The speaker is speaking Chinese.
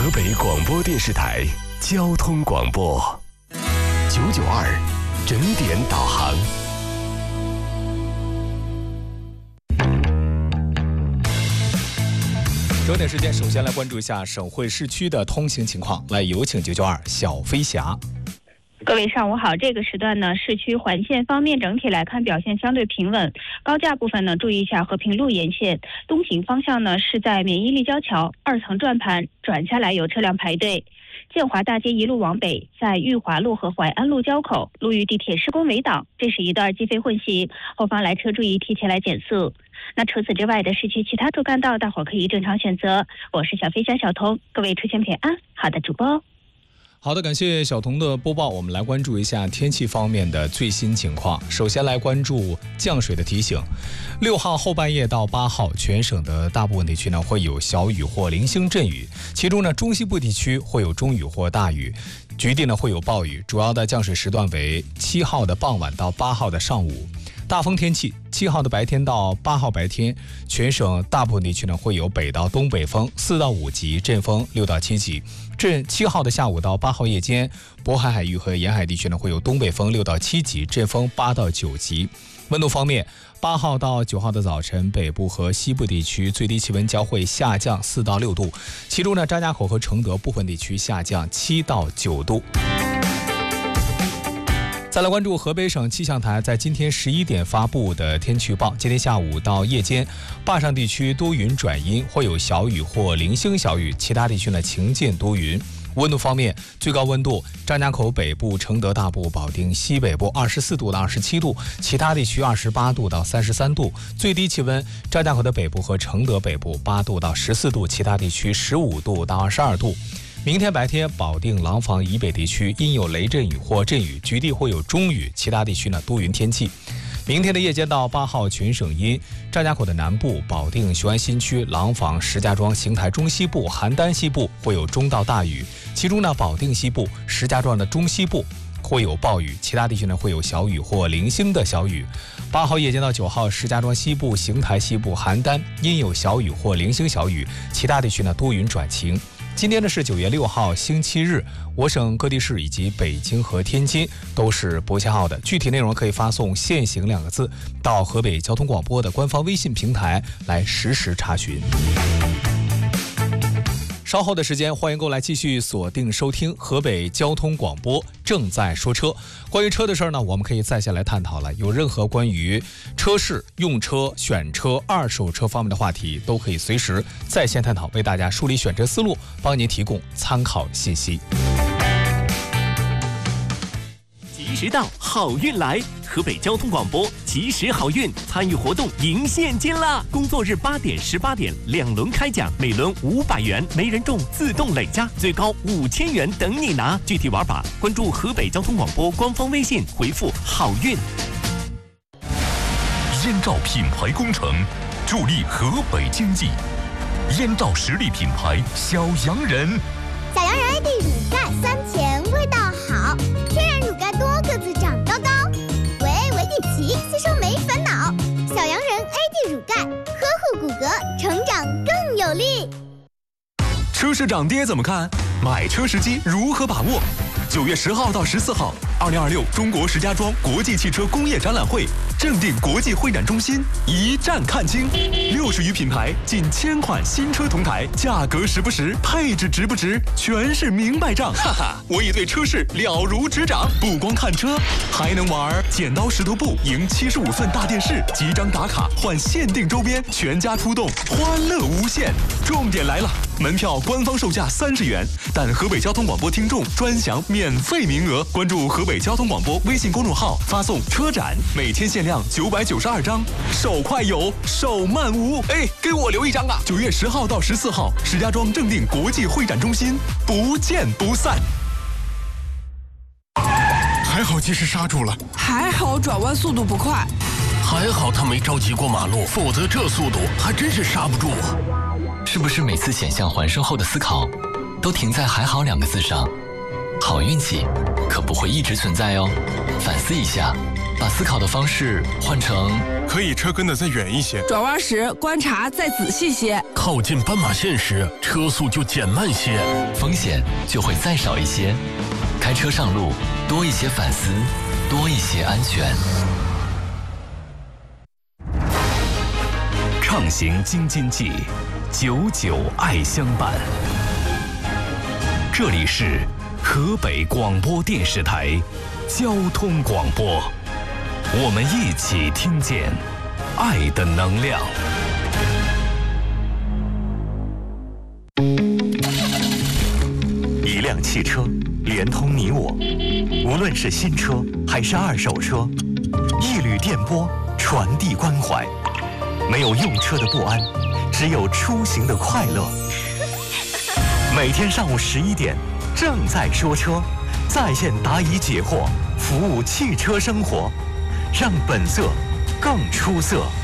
河北广播电视台交通广播992整点导航。 整点时间，首先来关注一下省会市区的通行情况。来，有请992小飞侠。 各位上午好，这个时段呢，市区环线方面整体来看表现相对平稳。高架部分呢，注意一下和平路沿线东行方向呢是在免疫立交桥2层转盘转下来有车辆排队。建华大街一路往北，在裕华路和淮安路交口路遇地铁施工围挡，这是一段机非混行，后方来车注意提前来减速。那除此之外的市区其他主干道，大伙可以正常选择。我是小飞侠小童，各位出行平安。好的，主播。 好的，感谢小童的播报。我们来关注一下天气方面的最新情况。首先来关注降水的提醒。6号后半夜到8号，全省的大部分地区呢会有小雨或零星阵雨，其中呢中西部地区会有中雨或大雨，局地呢会有暴雨。主要的降水时段为7号的傍晚到8号的上午。大风天气，7号的白天到8号白天，全省大部分地区呢会有北到东北风4到5级，阵风6到7级。7号的下午到8号夜间，渤海海域和沿海地区呢会有东北风6到7级，阵风8到9级。温度方面，8号到9号的早晨，北部和西部地区最低气温将会下降4到6度，其中呢张家口和承德部分地区下降7到9度。再来关注河北省气象台在今天11点发布的天气预报。今天下午到夜间，坝上地区多云转阴，会有小雨或零星小雨，其他地区呢晴间多云。温度方面，最高温度张家口北部、承德大部、保定西北部24度到27度，其他地区28度到33度。最低气温张家口的北部和承德北部8度到14度，其他地区15度到22度。明天白天，保定、廊坊以北地区阴有雷阵雨或阵雨，局地会有中雨，其他地区呢多云天气。明天的夜间到8号全省阴，张家口的南部、保定、雄安新区、廊坊、石家庄、邢台中西部、邯郸西部会有中到大雨，其中呢保定西部、石家庄的中西部会有暴雨，其他地区呢会有小雨或零星的小雨。8号夜间到9号，石家庄西部、邢台西部、邯郸阴有小雨或零星小雨，其他地区呢多云转晴。今天呢是9月6号星期日，我省各地市以及北京和天津都是国庆号的。具体内容可以发送限行2个字到河北交通广播的官方微信平台来实时查询。稍后的时间，欢迎各位来继续锁定收听河北交通广播正在说车。关于车的事儿呢，我们可以再下来探讨了。有任何关于车市、用车、选车、二手车方面的话题，都可以随时在线探讨，为大家梳理选车思路，帮您提供参考信息。 及时到，好运来！河北交通广播及时好运参与活动赢现金啦！工作日8点、18点2轮开奖，每轮500元，没人中自动累加，最高5000元等你拿。具体玩法关注河北交通广播官方微信，回复好运。 燕赵品牌工程助力河北经济，燕赵实力品牌小洋人。 小洋人 AD 乳钙酸甜味道好，天然乳钙多个子长高高，维底奇吸收没烦恼。小洋人 AD 乳钙呵护骨骼，成长更有力。 车市涨跌怎么看？买车时机如何把握？9月10号到14号，2026中国石家庄国际汽车工业展览会正定国际会展中心一站看清，60余品牌，近1000款新车同台，价格实不实，配置值不值，全是明白账。哈哈，我已对车市了如指掌，不光看车，还能玩剪刀石头布赢75寸大电视，几张打卡换限定周边，全家出动，欢乐无限。重点来了，门票官方售价30元，但河北交通广播听众专享免费名额。关注河北交通广播微信公众号，发送车展，每天限量992张，手快有，手慢无。哎，给我留一张啊！9月10号到14号，石家庄正定国际会展中心，不见不散。 还好及时刹住了， 还好转弯速度不快， 还好他没着急过马路，否则这速度还真是刹不住啊！ 是不是每次险象环生后的思考都停在还好2个字上？ 好运气可不会一直存在哦，反思一下，把思考的方式换成可以车跟得再远一些， 转弯时观察再仔细些， 靠近斑马线时车速就减慢些， 风险就会再少一些。开车上路，多一些反思，多一些安全。 畅行京津冀，99爱相伴。这里是河北广播电视台交通广播，我们一起听见爱的能量。 一辆汽车连通你我，无论是新车还是二手车，一缕电波传递关怀。没有用车的不安，只有出行的快乐。每天上午11点，正在说车，在线答疑解惑，服务汽车生活，让本色更出色。